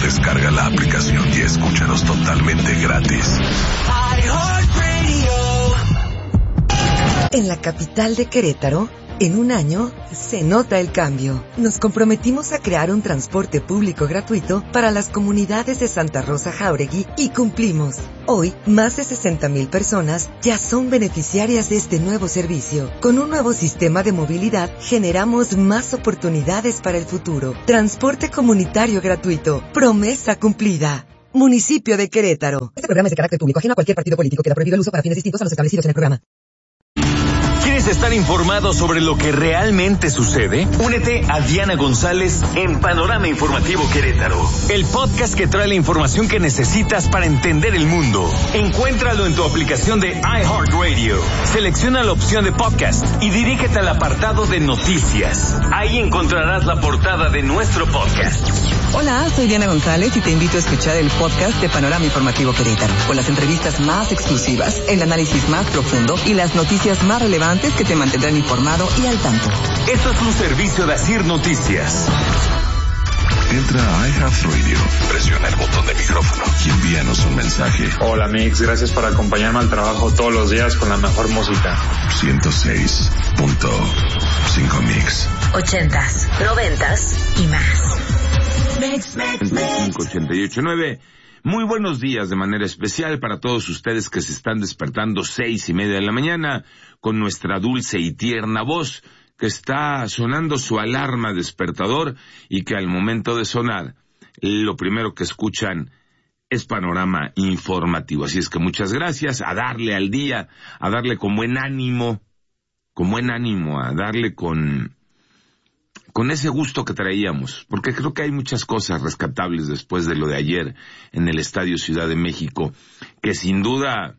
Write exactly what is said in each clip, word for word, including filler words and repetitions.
descarga la aplicación y escúchanos totalmente gratis. En la capital de Querétaro, en un año, se nota el cambio. Nos comprometimos a crear un transporte público gratuito para las comunidades de Santa Rosa Jáuregui y cumplimos. Hoy, más de sesenta mil personas ya son beneficiarias de este nuevo servicio. Con un nuevo sistema de movilidad, generamos más oportunidades para el futuro. Transporte comunitario gratuito. Promesa cumplida. Municipio de Querétaro. Este programa es de carácter público, ajeno a cualquier partido político. Queda prohibido el uso para fines distintos a los establecidos en el programa. ¿Quieres estar informado sobre lo que realmente sucede? Únete a Diana González en Panorama Informativo Querétaro, el podcast que trae la información que necesitas para entender el mundo. Encuéntralo en tu aplicación de iHeartRadio. Selecciona la opción de podcast y dirígete al apartado de noticias. Ahí encontrarás la portada de nuestro podcast. Hola, soy Diana González y te invito a escuchar el podcast de Panorama Informativo Querétaro, con las entrevistas más exclusivas, el análisis más profundo y las noticias más relevantes que te mantendrán informado y al tanto. Esto es un servicio de Asir Noticias. Entra a iHeartRadio, presiona el botón de micrófono y envíanos un mensaje. Hola Mix, gracias por acompañarme al trabajo todos los días con la mejor música. ciento seis punto cinco Mix. Ochentas, noventas y más. Mix, mix, mix. ochenta y ocho nueve. Muy buenos días de manera especial para todos ustedes que se están despertando seis y media de la mañana con nuestra dulce y tierna voz que está sonando su alarma despertador y que al momento de sonar lo primero que escuchan es Panorama Informativo. Así es que muchas gracias, a darle al día, a darle con buen ánimo, con buen ánimo, a darle con... con ese gusto que traíamos, porque creo que hay muchas cosas rescatables después de lo de ayer en el Estadio Ciudad de México, que sin duda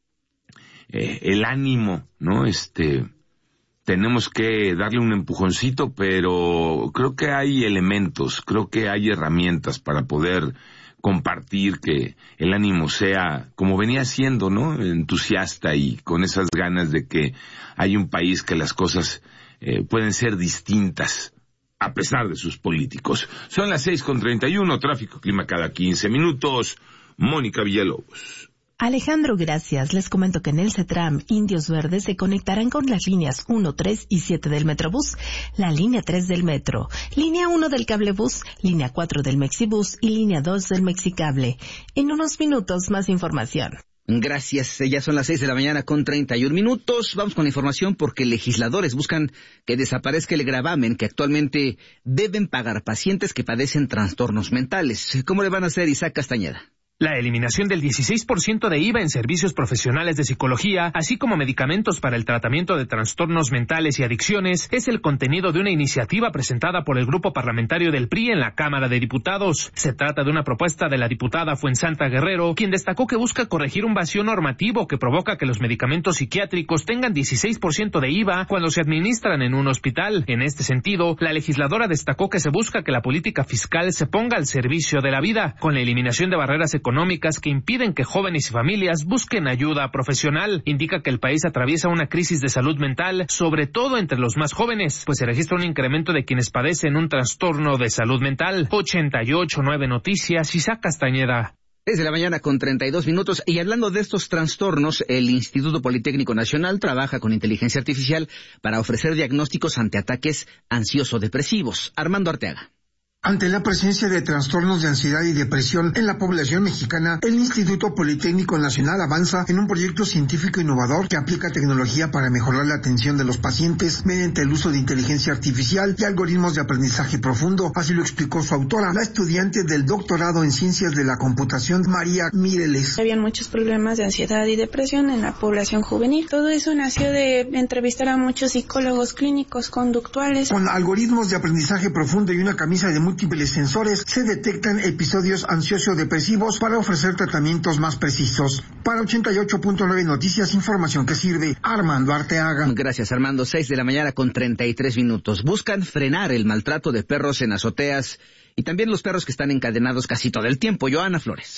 eh, el ánimo, ¿no? Este, tenemos que darle un empujoncito, pero creo que hay elementos, creo que hay herramientas para poder compartir que el ánimo sea, como venía siendo, ¿no? Entusiasta y con esas ganas de que hay un país que las cosas eh, pueden ser distintas a pesar de sus políticos. Son las seis con treinta y uno, tráfico, clima cada quince minutos. Mónica Villalobos. Alejandro, gracias. Les comento que en el CETRAM, Indios Verdes se conectarán con las líneas uno, tres y siete del Metrobús, la línea tres del Metro, línea uno del Cablebús, línea cuatro del Mexibús y línea dos del Mexicable. En unos minutos, más información. Gracias. Ya son las seis de la mañana con treinta y un minutos. Vamos con la información porque legisladores buscan que desaparezca el gravamen que actualmente deben pagar pacientes que padecen trastornos mentales. ¿Cómo le van a hacer, Isaac Castañeda? La eliminación del dieciséis por ciento de I V A en servicios profesionales de psicología, así como medicamentos para el tratamiento de trastornos mentales y adicciones, es el contenido de una iniciativa presentada por el Grupo Parlamentario del P R I en la Cámara de Diputados. Se trata de una propuesta de la diputada Fuensanta Guerrero, quien destacó que busca corregir un vacío normativo que provoca que los medicamentos psiquiátricos tengan dieciséis por ciento de I V A cuando se administran en un hospital. En este sentido, la legisladora destacó que se busca que la política fiscal se ponga al servicio de la vida, con la eliminación de barreras económicas económicas que impiden que jóvenes y familias busquen ayuda profesional. Indica que el país atraviesa una crisis de salud mental, sobre todo entre los más jóvenes, pues se registra un incremento de quienes padecen un trastorno de salud mental. ochenta y ocho nueve Noticias, Isaac Castañeda. Desde la mañana con treinta y dos minutos. Y hablando de estos trastornos, el Instituto Politécnico Nacional trabaja con inteligencia artificial para ofrecer diagnósticos ante ataques ansioso-depresivos. Armando Arteaga. Ante la presencia de trastornos de ansiedad y depresión en la población mexicana, el Instituto Politécnico Nacional avanza en un proyecto científico innovador que aplica tecnología para mejorar la atención de los pacientes mediante el uso de inteligencia artificial y algoritmos de aprendizaje profundo. Así lo explicó su autora, la estudiante del doctorado en Ciencias de la Computación, María Mireles. Habían muchos problemas de ansiedad y depresión en la población juvenil. Todo eso nació de entrevistar a muchos psicólogos clínicos conductuales. Con algoritmos de aprendizaje profundo y una camisa de múltiples sensores se detectan episodios ansioso-depresivos para ofrecer tratamientos más precisos. Para ochenta y ocho punto nueve Noticias, información que sirve. Armando Arteaga. Gracias, Armando. seis de la mañana con treinta y tres minutos. Buscan frenar el maltrato de perros en azoteas y también los perros que están encadenados casi todo el tiempo. Joana Flores.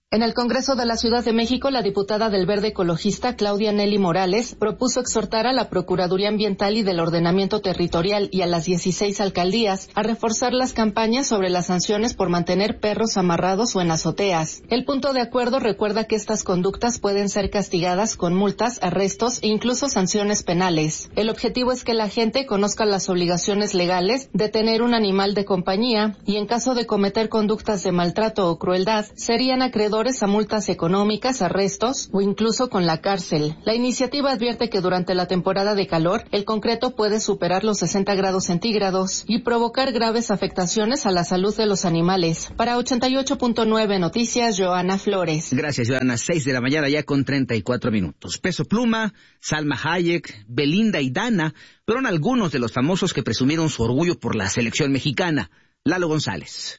En el Congreso de la Ciudad de México, la diputada del Verde Ecologista, Claudia Nelly Morales, propuso exhortar a la Procuraduría Ambiental y del Ordenamiento Territorial y a las dieciséis alcaldías a reforzar las campañas sobre las sanciones por mantener perros amarrados o en azoteas. El punto de acuerdo recuerda que estas conductas pueden ser castigadas con multas, arrestos e incluso sanciones penales. El objetivo es que la gente conozca las obligaciones legales de tener un animal de compañía y, en caso de cometer conductas de maltrato o crueldad, serían acreedores a multas económicas, arrestos o incluso con la cárcel. La iniciativa advierte que durante la temporada de calor, el concreto puede superar los sesenta grados centígrados y provocar graves afectaciones a la salud de los animales. Para ochenta y ocho punto nueve Noticias, Joana Flores. Gracias, Joana. Seis de la mañana ya con treinta y cuatro minutos. Peso Pluma, Salma Hayek, Belinda y Dana fueron algunos de los famosos que presumieron su orgullo por la selección mexicana. Lalo González.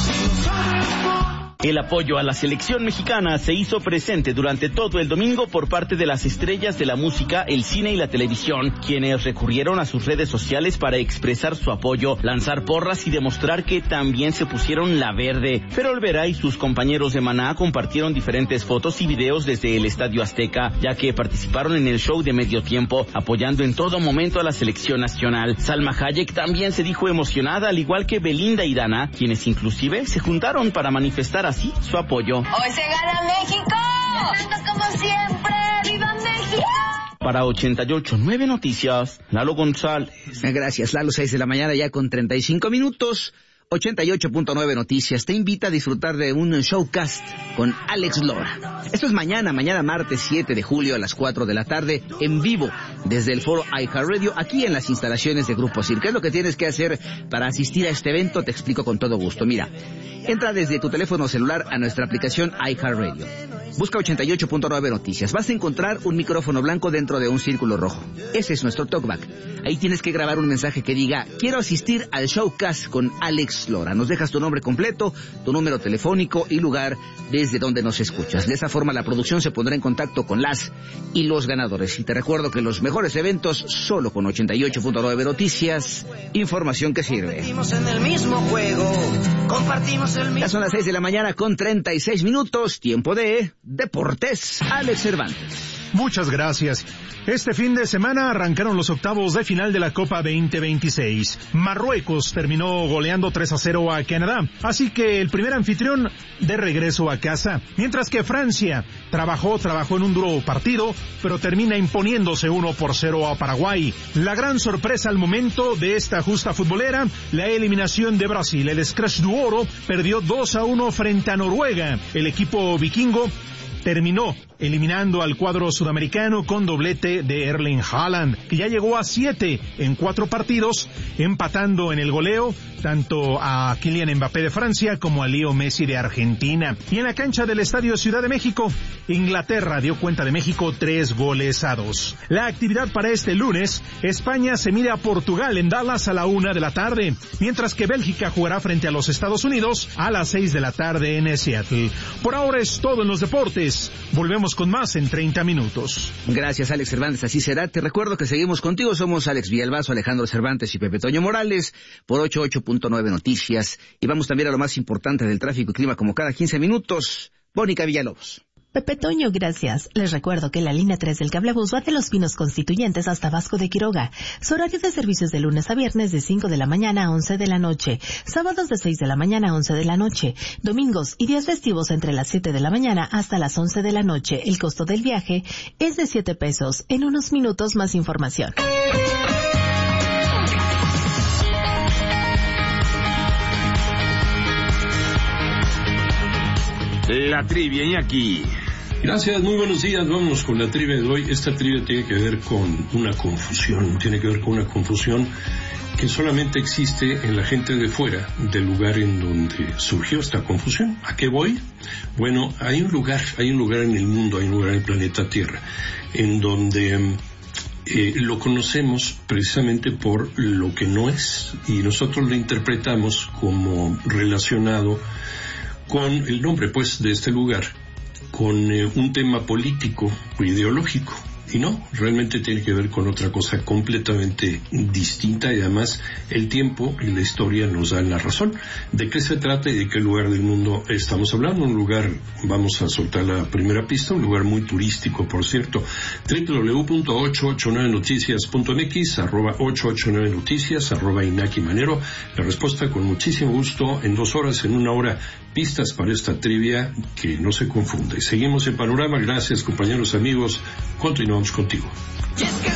El apoyo a la selección mexicana se hizo presente durante todo el domingo por parte de las estrellas de la música, el cine y la televisión, quienes recurrieron a sus redes sociales para expresar su apoyo, lanzar porras y demostrar que también se pusieron la verde. Fer Olvera y sus compañeros de Maná compartieron diferentes fotos y videos desde el Estadio Azteca, ya que participaron en el show de medio tiempo, apoyando en todo momento a la selección nacional. Salma Hayek también se dijo emocionada, al igual que Belinda y Dana, quienes inclusive se juntaron para manifestar así su apoyo. ¡Hoy se gana México! ¡Como siempre! ¡Viva México! Para ochenta y ocho punto nueve Noticias, Lalo González. Gracias, Lalo. Seis de la mañana ya con treinta y cinco minutos. ochenta y ocho punto nueve Noticias te invita a disfrutar de un showcast con Alex Lora. Esto es mañana, mañana martes siete de julio a las cuatro de la tarde, en vivo, desde el foro iHeartRadio, aquí en las instalaciones de Grupo Circo. ¿Qué es lo que tienes que hacer para asistir a este evento? Te explico con todo gusto. Mira, entra desde tu teléfono celular a nuestra aplicación iHeartRadio. Busca ochenta y ocho punto nueve Noticias. Vas a encontrar un micrófono blanco dentro de un círculo rojo. Ese es nuestro talkback. Ahí tienes que grabar un mensaje que diga: quiero asistir al showcast con Alex Lora. Nos dejas tu nombre completo, tu número telefónico y lugar desde donde nos escuchas. De esa forma la producción se pondrá en contacto con las y los ganadores. Y te recuerdo que los mejores eventos solo con ochenta y ocho punto nueve Noticias. Información que sirve. Compartimos en el mismo juego. Compartimos el mismo... Ya son las seis de la mañana con treinta y seis minutos. Tiempo de Deportes. Alex Cervantes. Muchas gracias. Este fin de semana arrancaron los octavos de final de la Copa veinte veintiséis. Marruecos terminó goleando tres a cero a Canadá, así que el primer anfitrión de regreso a casa. Mientras que Francia trabajó, trabajó en un duro partido, pero termina imponiéndose uno por cero a Paraguay. La gran sorpresa al momento de esta justa futbolera, la eliminación de Brasil. El Scratch du Oro perdió dos a uno frente a Noruega. El equipo vikingo terminó eliminando al cuadro sudamericano con doblete de Erling Haaland, que ya llegó a siete en cuatro partidos, empatando en el goleo tanto a Kylian Mbappé de Francia como a Leo Messi de Argentina. Y en la cancha del Estadio Ciudad de México, Inglaterra dio cuenta de México tres goles a dos. La actividad para este lunes: España se mide a Portugal en Dallas a la una de la tarde, mientras que Bélgica jugará frente a los Estados Unidos a las seis de la tarde en Seattle. Por ahora es todo en los deportes. Volvemos con más en treinta minutos. Gracias, Alex Cervantes, así será. Te recuerdo que seguimos contigo, somos Alex Villalbazo, Alejandro Cervantes y Pepe Toño Morales por ochenta y ocho punto nueve Noticias. Y vamos también a lo más importante del tráfico y clima como cada quince minutos. Mónica Villalobos. Pepe Toño, gracias. Les recuerdo que la línea tres del cablebús va de Los Pinos Constituyentes hasta Vasco de Quiroga. Su horario de servicios de lunes a viernes de cinco de la mañana a once de la noche. Sábados de seis de la mañana a once de la noche. Domingos y días festivos entre las siete de la mañana hasta las once de la noche. El costo del viaje es de siete pesos. En unos minutos más información. La trivia, Iñaki. Gracias, muy buenos días. Vámonos con la trivia de hoy. Esta trivia tiene que ver con una confusión, tiene que ver con una confusión que solamente existe en la gente de fuera del lugar en donde surgió esta confusión. ¿A qué voy? Bueno, hay un lugar, hay un lugar en el mundo, hay un lugar en el planeta Tierra, en donde eh, lo conocemos precisamente por lo que no es, y nosotros lo interpretamos como relacionado con el nombre, pues, de este lugar, con eh, un tema político o ideológico. y no, realmente tiene que ver con otra cosa completamente distinta, y además el tiempo y la historia nos dan la razón. ¿De qué se trata y de qué lugar del mundo estamos hablando? Un lugar, vamos a soltar la primera pista, un lugar muy turístico, por cierto. doble u doble u doble u punto ochocientos ochenta y nueve noticias punto m x, arroba ochocientos ochenta y nueve noticias, arroba Inaki Manero. La respuesta con muchísimo gusto en dos horas, en una hora, pistas para esta trivia que no se confunde. Seguimos en Panorama. Gracias, compañeros, amigos. Continuamos contigo.